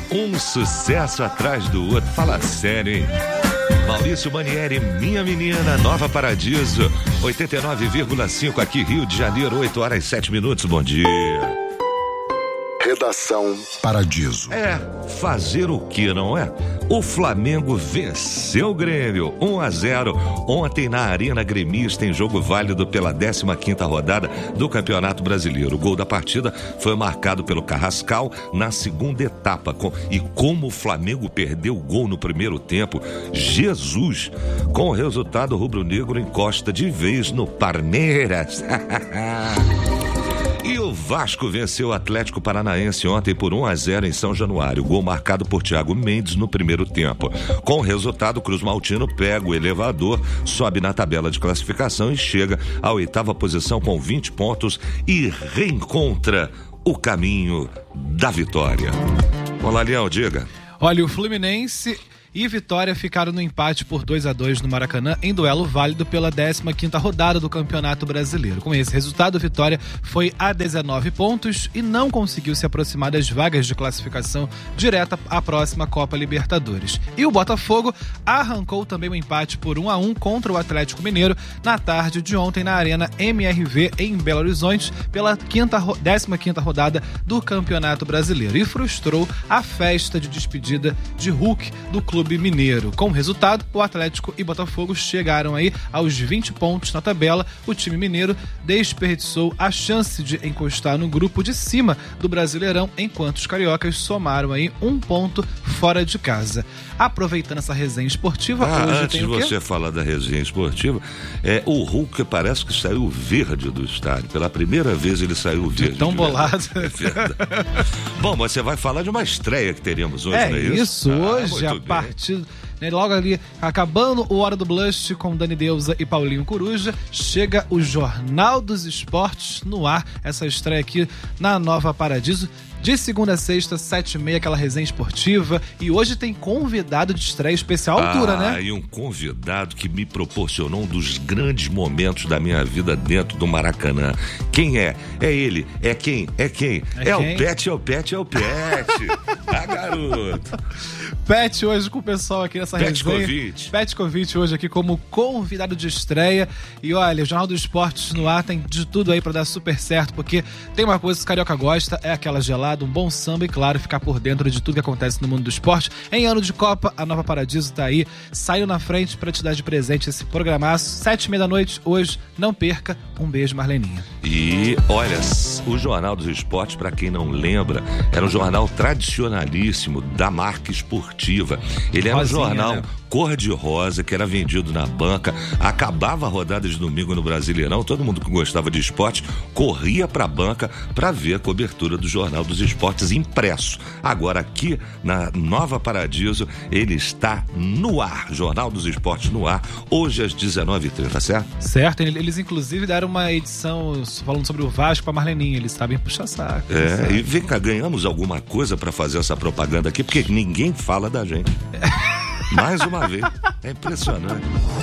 Um sucesso atrás do outro. Fala sério, hein? Maurício Manieri, Minha Menina, Nova Paradiso, 89,5 aqui, Rio de Janeiro, 8h07. Bom dia. Redação Paradiso. Fazer o que, não é? O Flamengo venceu o Grêmio 1-0 ontem na Arena Gremista em jogo válido pela 15ª rodada do Campeonato Brasileiro. O gol da partida foi marcado pelo Carrascal na segunda etapa. E como o Flamengo perdeu o gol no primeiro tempo, Jesus! Com o resultado, o rubro-negro encosta de vez no Palmeiras. E o Vasco venceu o Atlético Paranaense ontem por 1-0 em São Januário. Gol marcado por Thiago Mendes no primeiro tempo. Com o resultado, o Cruz Maltino pega o elevador, sobe na tabela de classificação e chega à 8ª posição com 20 pontos e reencontra o caminho da vitória. Olá, Leão, diga. Olha, o Fluminense e Vitória ficaram no empate por 2-2 no Maracanã em duelo válido pela 15ª rodada do Campeonato Brasileiro. Com esse resultado, o Vitória foi a 19 pontos e não conseguiu se aproximar das vagas de classificação direta à próxima Copa Libertadores. E o Botafogo arrancou também um empate por 1-1 contra o Atlético Mineiro na tarde de ontem na Arena MRV em Belo Horizonte pela 15ª rodada do Campeonato Brasileiro e frustrou a festa de despedida de Hulk do Clube Mineiro. Com o resultado, o Atlético e Botafogo chegaram aí aos 20 pontos na tabela. O time mineiro desperdiçou a chance de encostar no grupo de cima do Brasileirão, enquanto os cariocas somaram aí 1 ponto fora de casa. Aproveitando essa resenha esportiva, hoje antes tem de o quê? você falar da resenha esportiva, o Hulk parece que saiu verde do estádio. Pela primeira vez ele saiu verde. Tão bolado. Verdade. Bom, você vai falar de uma estreia que teremos hoje, não é isso? Isso, hoje, a partir, né, logo ali, acabando o Hora do Blush com Dani Deusa e Paulinho Coruja, chega o Jornal dos Esportes no ar, essa estreia aqui na Nova Paradiso, de segunda a sexta, 7h30, aquela resenha esportiva. E hoje tem convidado de estreia especial altura, né? E um convidado que me proporcionou um dos grandes momentos da minha vida dentro do Maracanã. Quem é? É ele. É quem? É quem? É o Pet, é o Pet, é o Pet. Garoto. Pet hoje com o pessoal aqui nessa resenha. Petkovic hoje aqui como convidado de estreia. E olha, o Jornal dos Esportes no ar tem de tudo aí pra dar super certo, porque tem uma coisa que o carioca gosta, é aquela gelada, um bom samba e, claro, ficar por dentro de tudo que acontece no mundo do esporte. Em ano de Copa, a Nova Paradiso tá aí, saiu na frente pra te dar de presente esse programaço. 7h30 hoje, não perca. Um beijo, Marleninha. E olha, o Jornal dos Esportes, pra quem não lembra, era um jornal tradicionalíssimo da marca esportiva. Ele era um jornal, né, cor-de-rosa, que era vendido na banca, acabava a rodada de domingo no Brasileirão, todo mundo que gostava de esporte corria pra banca pra ver a cobertura do Jornal dos Esportes impresso. Agora aqui na Nova Paradiso ele está no ar, Jornal dos Esportes no ar, hoje às 19h30, certo? Certo, eles inclusive deram uma edição falando sobre o Vasco pra Marleninha, eles sabem puxar saco. E vem cá, ganhamos alguma coisa pra fazer essa propaganda aqui, porque ninguém fala da gente. Mais uma vez, é impressionante.